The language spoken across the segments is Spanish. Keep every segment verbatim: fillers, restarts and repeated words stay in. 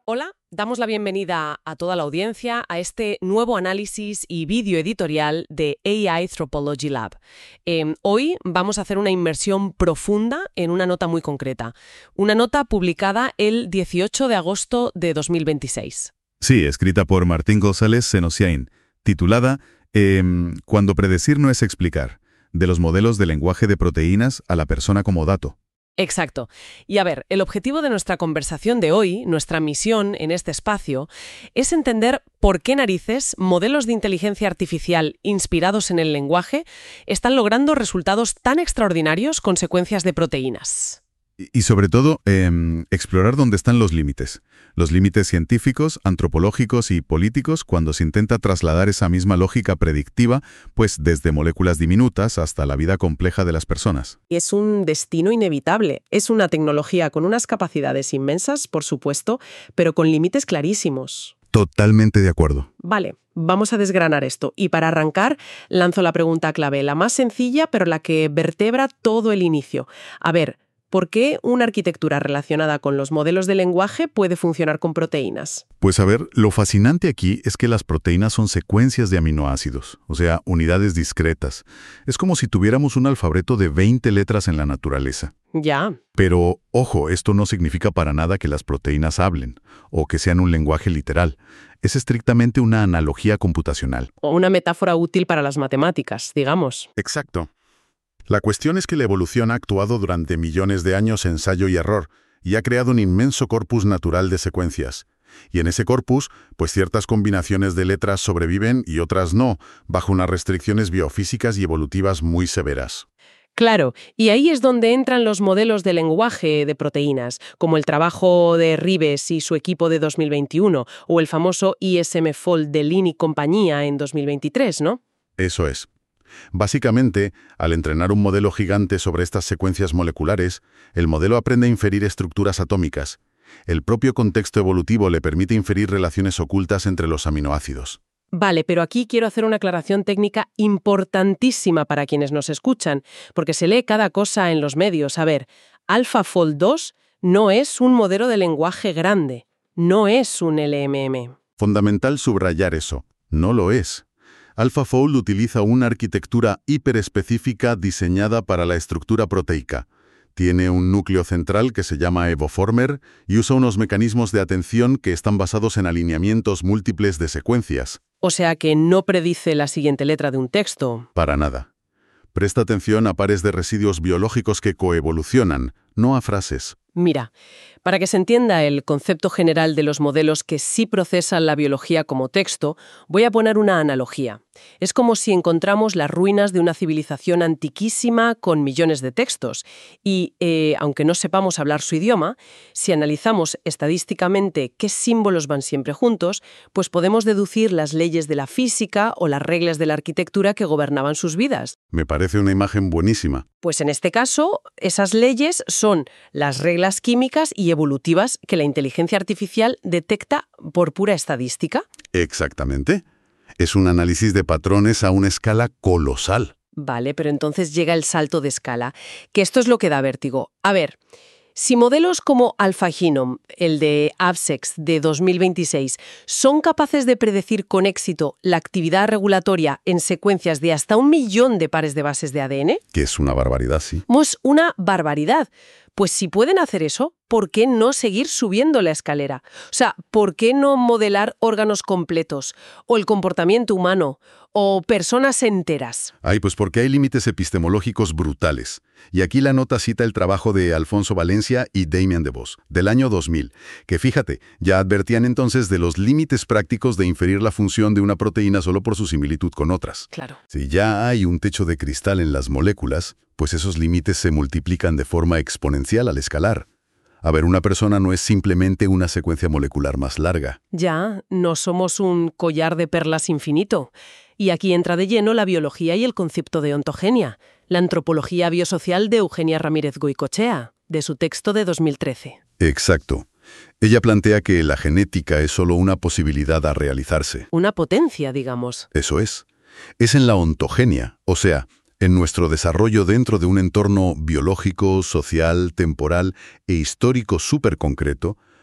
Hola, damos la bienvenida a toda la audiencia a este nuevo análisis y vídeo editorial de A I Anthropology Lab. Eh, hoy vamos a hacer una inmersión profunda en una nota muy concreta, una nota publicada el dieciocho de agosto de dos mil veintiséis. Sí, escrita por Martín González Senosiain, titulada eh, Cuando predecir no es explicar, de los modelos de lenguaje de proteínas a la persona como dato. Exacto. Y a ver, el objetivo de nuestra conversación de hoy, nuestra misión en este espacio, es entender por qué narices modelos de inteligencia artificial inspirados en el lenguaje están logrando resultados tan extraordinarios con secuencias de proteínas. Y, y sobre todo, eh, explorar dónde están los límites. Los límites científicos, antropológicos y políticos cuando se intenta trasladar esa misma lógica predictiva, pues desde moléculas diminutas hasta la vida compleja de las personas. Es un destino inevitable. Es una tecnología con unas capacidades inmensas, por supuesto, pero con límites clarísimos. Totalmente de acuerdo. Vale, vamos a desgranar esto. Y para arrancar, lanzo la pregunta clave, la más sencilla, pero la que vertebra todo el inicio. A ver, ¿por qué una arquitectura relacionada con los modelos de lenguaje puede funcionar con proteínas? Pues a ver, lo fascinante aquí es que las proteínas son secuencias de aminoácidos, o sea, unidades discretas. Es como si tuviéramos un alfabeto de veinte letras en la naturaleza. Ya. Pero, ojo, esto no significa para nada que las proteínas hablen, o que sean un lenguaje literal. Es estrictamente una analogía computacional. O una metáfora útil para las matemáticas, digamos. Exacto. La cuestión es que la evolución ha actuado durante millones de años ensayo y error, y ha creado un inmenso corpus natural de secuencias. Y en ese corpus, pues ciertas combinaciones de letras sobreviven y otras no, bajo unas restricciones biofísicas y evolutivas muy severas. Claro, y ahí es donde entran los modelos de lenguaje de proteínas, como el trabajo de Rives y su equipo de dos mil veintiuno, o el famoso I S M-Fold de Lin y compañía en dos mil veintitrés, ¿no? Eso es. Básicamente, al entrenar un modelo gigante sobre estas secuencias moleculares, el modelo aprende a inferir estructuras atómicas. El propio contexto evolutivo le permite inferir relaciones ocultas entre los aminoácidos. Vale, pero aquí quiero hacer una aclaración técnica importantísima para quienes nos escuchan, porque se lee cada cosa en los medios. A ver, AlphaFold dos no es un modelo de lenguaje grande, no es un L M M. Fundamental subrayar eso. No lo es. AlphaFold utiliza una arquitectura hiperespecífica diseñada para la estructura proteica. Tiene un núcleo central que se llama Evoformer y usa unos mecanismos de atención que están basados en alineamientos múltiples de secuencias. O sea que no predice la siguiente letra de un texto. Para nada. Presta atención a pares de residuos biológicos que coevolucionan, no a frases. Mira, para que se entienda el concepto general de los modelos que sí procesan la biología como texto, voy a poner una analogía. Es como si encontramos las ruinas de una civilización antiquísima con millones de textos y, eh, aunque no sepamos hablar su idioma, si analizamos estadísticamente qué símbolos van siempre juntos, pues podemos deducir las leyes de la física o las reglas de la arquitectura que gobernaban sus vidas. Me parece una imagen buenísima. Pues en este caso, esas leyes son las reglas químicas y evolutivas que la inteligencia artificial detecta por pura estadística. Exactamente. Es un análisis de patrones a una escala colosal. Vale, pero entonces llega el salto de escala, que esto es lo que da vértigo. A ver, si modelos como AlphaGenome, el de Abscex de dos mil veintiséis, son capaces de predecir con éxito la actividad regulatoria en secuencias de hasta un millón de pares de bases de A D N... Que es una barbaridad, sí. Es una barbaridad. Pues si pueden hacer eso, ¿por qué no seguir subiendo la escalera? O sea, ¿por qué no modelar órganos completos? O el comportamiento humano, o personas enteras. Ay, pues porque hay límites epistemológicos brutales. Y aquí la nota cita el trabajo de Alfonso Valencia y Damien DeVos, del año dos mil, que fíjate, ya advertían entonces de los límites prácticos de inferir la función de una proteína solo por su similitud con otras. Claro. Si ya hay un techo de cristal en las moléculas, pues esos límites se multiplican de forma exponencial al escalar. A ver, una persona no es simplemente una secuencia molecular más larga. Ya, no somos un collar de perlas infinito. Y aquí entra de lleno la biología y el concepto de ontogenia, la antropología biosocial de Eugenia Ramírez Goicoechea, de su texto de dos mil trece. Exacto. Ella plantea que la genética es solo una posibilidad a realizarse. Una potencia, digamos. Eso es. Es en la ontogenia, o sea, en nuestro desarrollo dentro de un entorno biológico, social, temporal e histórico súper concreto,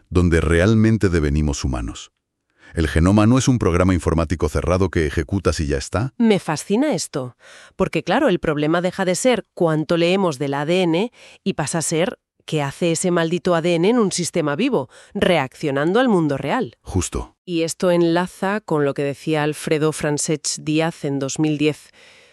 donde realmente devenimos humanos. El genoma no es un programa informático cerrado que ejecutas y ya está. Me fascina esto, porque claro, el problema deja de ser cuánto leemos del A D N y pasa a ser qué hace ese maldito A D N en un sistema vivo, reaccionando al mundo real. Justo. Y esto enlaza con lo que decía Alfredo Francesc Díaz en dos mil diez,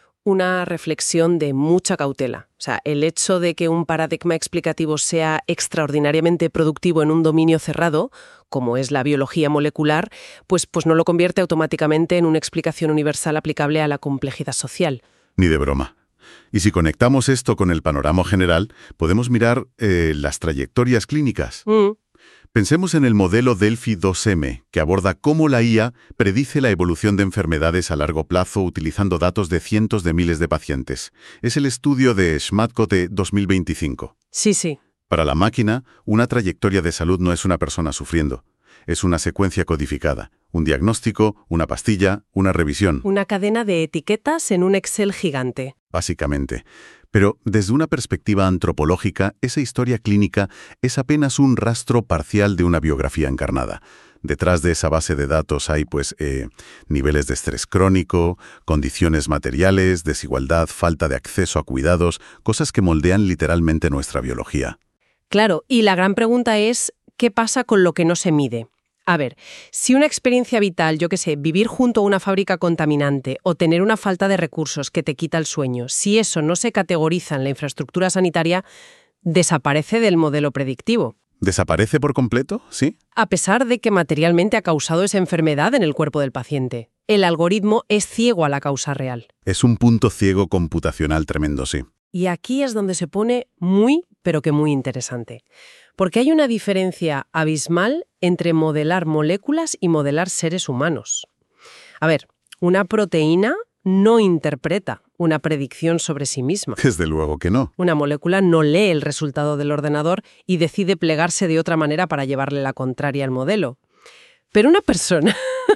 una reflexión de mucha cautela. O sea, el hecho de que un paradigma explicativo sea extraordinariamente productivo en un dominio cerrado, como es la biología molecular, pues, pues no lo convierte automáticamente en una explicación universal aplicable a la complejidad social. Ni de broma. Y si conectamos esto con el panorama general, podemos mirar eh, las trayectorias clínicas. Mm. Pensemos en el modelo Delphi dos eme, que aborda cómo la I A predice la evolución de enfermedades a largo plazo utilizando datos de cientos de miles de pacientes. Es el estudio de Schmatko de dos mil veinticinco. Sí, sí. Para la máquina, una trayectoria de salud no es una persona sufriendo. Es una secuencia codificada. Un diagnóstico, una pastilla, una revisión. Una cadena de etiquetas en un Excel gigante. Básicamente. Pero desde una perspectiva antropológica, esa historia clínica es apenas un rastro parcial de una biografía encarnada. Detrás de esa base de datos hay, pues, eh, niveles de estrés crónico, condiciones materiales, desigualdad, falta de acceso a cuidados, cosas que moldean literalmente nuestra biología. Claro, y la gran pregunta es, ¿qué pasa con lo que no se mide? A ver, si una experiencia vital, yo qué sé, vivir junto a una fábrica contaminante o tener una falta de recursos que te quita el sueño, si eso no se categoriza en la infraestructura sanitaria, desaparece del modelo predictivo. ¿Desaparece por completo? ¿Sí? A pesar de que materialmente ha causado esa enfermedad en el cuerpo del paciente. El algoritmo es ciego a la causa real. Es un punto ciego computacional tremendo, sí. Y aquí es donde se pone muy, pero que muy interesante. Porque hay una diferencia abismal entre modelar moléculas y modelar seres humanos. A ver, una proteína no interpreta una predicción sobre sí misma. Desde luego que no. Una molécula no lee el resultado del ordenador y decide plegarse de otra manera para llevarle la contraria al modelo. Pero una persona...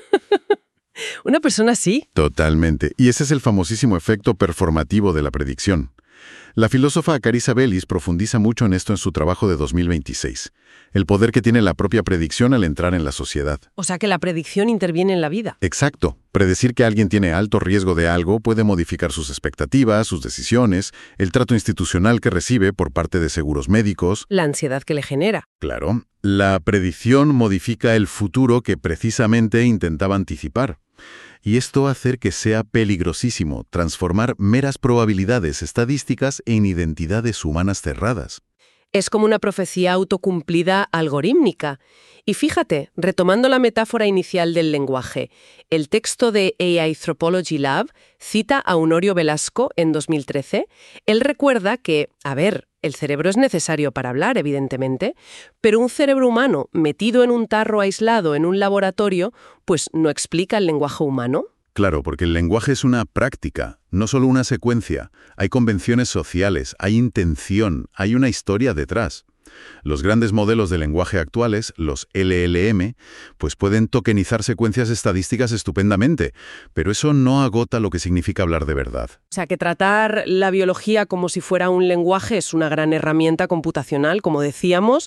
una persona sí. Totalmente. Y ese es el famosísimo efecto performativo de la predicción. La filósofa Carissa Bellis profundiza mucho en esto en su trabajo de dos mil veintiséis. El poder que tiene la propia predicción al entrar en la sociedad. O sea que la predicción interviene en la vida. Exacto. Predecir que alguien tiene alto riesgo de algo puede modificar sus expectativas, sus decisiones, el trato institucional que recibe por parte de seguros médicos. La ansiedad que le genera. Claro. La predicción modifica el futuro que precisamente intentaba anticipar. Y esto hace que sea peligrosísimo transformar meras probabilidades estadísticas en identidades humanas cerradas. Es como una profecía autocumplida algorítmica. Y fíjate, retomando la metáfora inicial del lenguaje, el texto de A I Anthropology Lab cita a Honorio Velasco en dos mil trece. Él recuerda que, a ver, el cerebro es necesario para hablar, evidentemente, pero un cerebro humano metido en un tarro aislado en un laboratorio, pues no explica el lenguaje humano. Claro, porque el lenguaje es una práctica, no solo una secuencia. Hay convenciones sociales, hay intención, hay una historia detrás. Los grandes modelos de lenguaje actuales, los L L M, pues pueden tokenizar secuencias estadísticas estupendamente, pero eso no agota lo que significa hablar de verdad. O sea, que tratar la biología como si fuera un lenguaje es una gran herramienta computacional, como decíamos,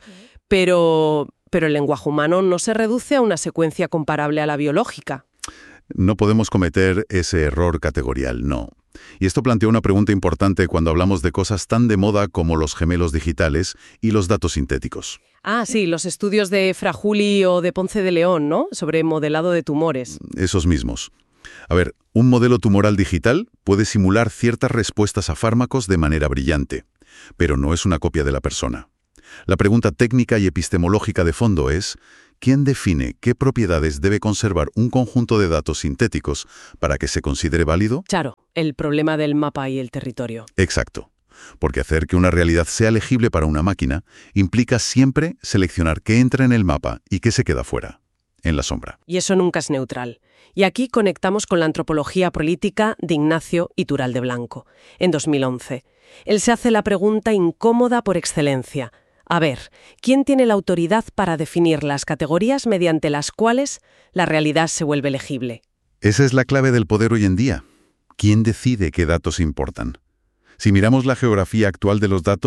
pero, pero el lenguaje humano no se reduce a una secuencia comparable a la biológica. No podemos cometer ese error categorial, no. Y esto plantea una pregunta importante cuando hablamos de cosas tan de moda como los gemelos digitales y los datos sintéticos. Ah, sí, los estudios de Frajuli o de Ponce de León, ¿no? Sobre modelado de tumores. Esos mismos. A ver, un modelo tumoral digital puede simular ciertas respuestas a fármacos de manera brillante, pero no es una copia de la persona. La pregunta técnica y epistemológica de fondo es: ¿quién define qué propiedades debe conservar un conjunto de datos sintéticos para que se considere válido? Claro, el problema del mapa y el territorio. Exacto. Porque hacer que una realidad sea legible para una máquina implica siempre seleccionar qué entra en el mapa y qué se queda fuera, en la sombra. Y eso nunca es neutral. Y aquí conectamos con la antropología política de Ignacio Iturralde Blanco, en dos mil once. Él se hace la pregunta incómoda por excelencia. A ver, ¿quién tiene la autoridad para definir las categorías mediante las cuales la realidad se vuelve legible? Esa es la clave del poder hoy en día. ¿Quién decide qué datos importan? Si miramos la geografía actual de los datos,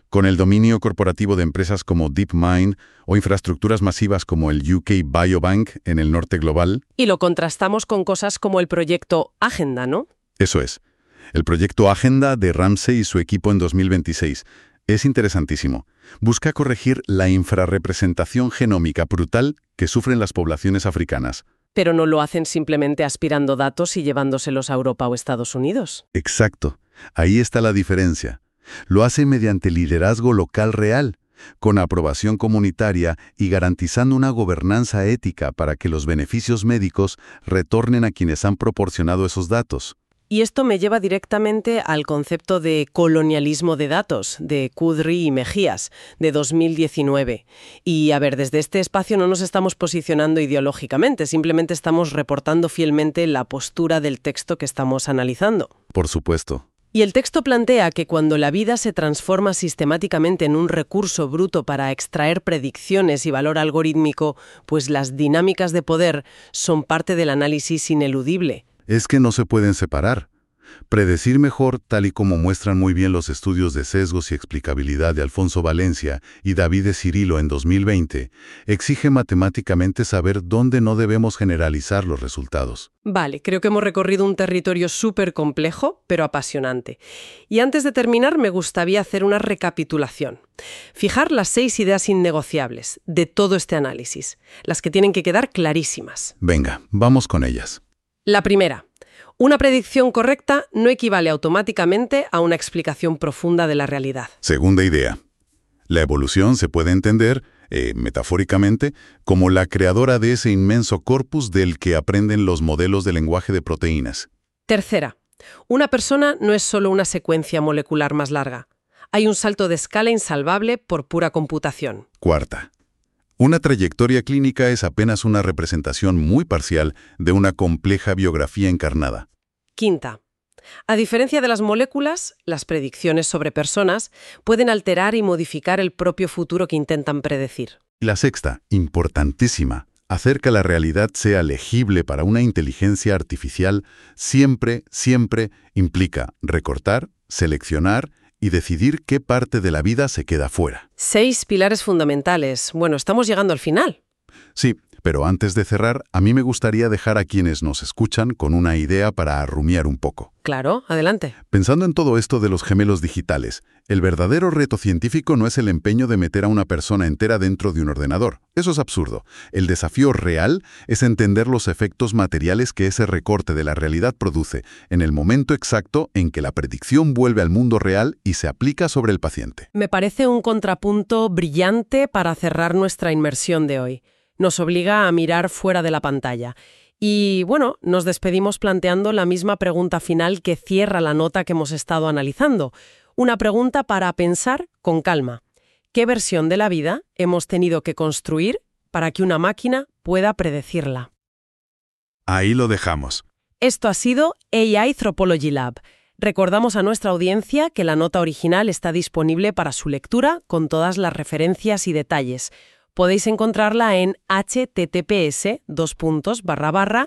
con el dominio corporativo de empresas como DeepMind o infraestructuras masivas como el U K Biobank en el norte global. Y lo contrastamos con cosas como el proyecto Agenda, ¿no? Eso es. El proyecto Agenda de Ramsey y su equipo en dos mil veintiséis es interesantísimo. Busca corregir la infrarrepresentación genómica brutal que sufren las poblaciones africanas. Pero no lo hacen simplemente aspirando datos y llevándoselos a Europa o Estados Unidos. Exacto. Ahí está la diferencia. Lo hace mediante liderazgo local real, con aprobación comunitaria y garantizando una gobernanza ética para que los beneficios médicos retornen a quienes han proporcionado esos datos. Y esto me lleva directamente al concepto de colonialismo de datos, de Kudry y Mejías, de dos mil diecinueve. Y, a ver, desde este espacio no nos estamos posicionando ideológicamente, simplemente estamos reportando fielmente la postura del texto que estamos analizando. Por supuesto. Y el texto plantea que cuando la vida se transforma sistemáticamente en un recurso bruto para extraer predicciones y valor algorítmico, pues las dinámicas de poder son parte del análisis ineludible. Es que no se pueden separar. Predecir mejor, tal y como muestran muy bien los estudios de sesgos y explicabilidad de Alfonso Valencia y David Cirilo en dos mil veinte, exige matemáticamente saber dónde no debemos generalizar los resultados. Vale, creo que hemos recorrido un territorio súper complejo, pero apasionante. Y antes de terminar, me gustaría hacer una recapitulación. Fijar las seis ideas innegociables de todo este análisis, las que tienen que quedar clarísimas. Venga, vamos con ellas. La primera. Una predicción correcta no equivale automáticamente a una explicación profunda de la realidad. Segunda idea. La evolución se puede entender, eh, metafóricamente, como la creadora de ese inmenso corpus del que aprenden los modelos de lenguaje de proteínas. Tercera. Una persona no es solo una secuencia molecular más larga. Hay un salto de escala insalvable por pura computación. Cuarta. Una trayectoria clínica es apenas una representación muy parcial de una compleja biografía encarnada. Quinta. A diferencia de las moléculas, las predicciones sobre personas pueden alterar y modificar el propio futuro que intentan predecir. Y la sexta, importantísima, hacer que la realidad sea legible para una inteligencia artificial siempre, siempre implica recortar, seleccionar y decidir qué parte de la vida se queda fuera. Seis pilares fundamentales. Bueno, estamos llegando al final. Sí, pero antes de cerrar, a mí me gustaría dejar a quienes nos escuchan con una idea para rumiar un poco. Claro, adelante. Pensando en todo esto de los gemelos digitales, el verdadero reto científico no es el empeño de meter a una persona entera dentro de un ordenador. Eso es absurdo. El desafío real es entender los efectos materiales que ese recorte de la realidad produce en el momento exacto en que la predicción vuelve al mundo real y se aplica sobre el paciente. Me parece un contrapunto brillante para cerrar nuestra inmersión de hoy. Nos obliga a mirar fuera de la pantalla. Y, bueno, nos despedimos planteando la misma pregunta final que cierra la nota que hemos estado analizando. Una pregunta para pensar con calma. ¿Qué versión de la vida hemos tenido que construir para que una máquina pueda predecirla? Ahí lo dejamos. Esto ha sido A I Anthropology Lab. Recordamos a nuestra audiencia que la nota original está disponible para su lectura con todas las referencias y detalles. Podéis encontrarla en https dos puntos barra barra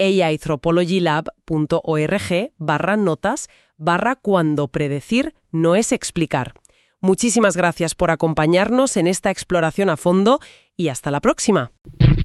aianthropologylab.org barra notas barra cuando predecir no es explicar. Muchísimas gracias por acompañarnos en esta exploración a fondo y hasta la próxima.